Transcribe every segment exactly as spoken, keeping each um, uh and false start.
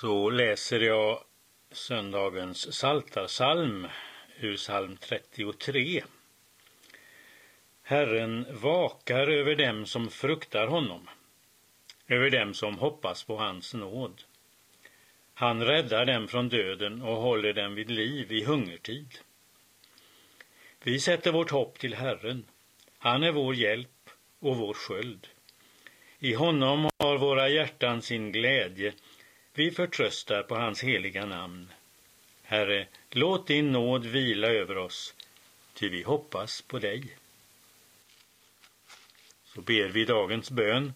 så läser jag söndagens psaltarpsalm ur psalm trettiotre. Herren vakar över dem som fruktar honom, över dem som hoppas på hans nåd. Han räddar dem från döden och håller dem vid liv i hungertid. Vi sätter vårt hopp till Herren. Han är vår hjälp och vår sköld. I honom har våra hjärtan sin glädje. Vi förtröstar på hans heliga namn. Herre, låt din nåd vila över oss, ty vi hoppas på dig. Så ber vi dagens bön.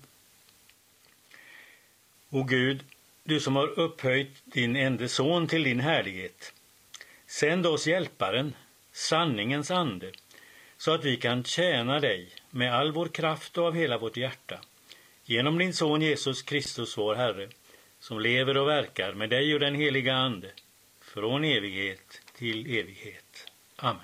O Gud, du som har upphöjt din enda son till din härlighet, sänd oss hjälparen, sanningens ande, så att vi kan tjäna dig med all vår kraft och av hela vårt hjärta. Genom din son Jesus Kristus, vår Herre, som lever och verkar med dig och den heliga ande, från evighet till evighet. Amen.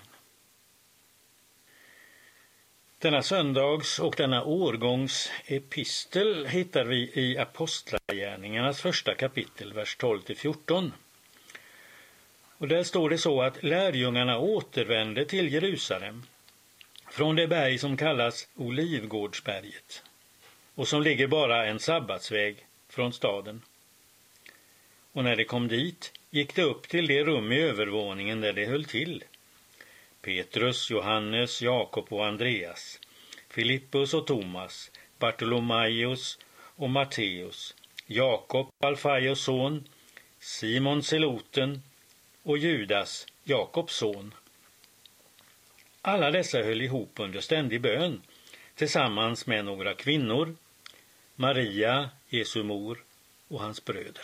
Denna söndags och denna årgångs epistel hittar vi i Apostlagärningarnas första kapitel, vers tolv till fjorton. Och där står det så att lärjungarna återvände till Jerusalem från det berg som kallas Olivgårdsberget och som ligger bara en sabbatsväg från staden. Och när de kom dit gick det upp till det rum i övervåningen där det höll till. Petrus, Johannes, Jakob och Andreas, Filippus och Thomas, Bartolomaios och Matteus, Jakob, Alfaios son, Simon Seloten och Judas, Jakobs son. Alla dessa höll ihop under ständig bön tillsammans med några kvinnor, Maria, Jesu mor och hans bröder.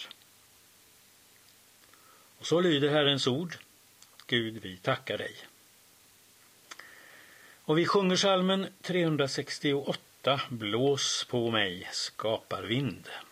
Och så lyder Herrens ord. Gud, vi tackar dig. Och vi sjunger psalmen trehundrasextioåtta, blås på mig, skapar vind.